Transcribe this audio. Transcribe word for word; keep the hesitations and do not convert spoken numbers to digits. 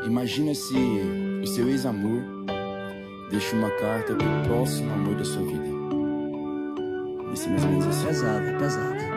Imagina se o seu ex-amor deixa uma carta pro próximo amor da sua vida. Vai ser mais ou menos assim. Pesado, pesado.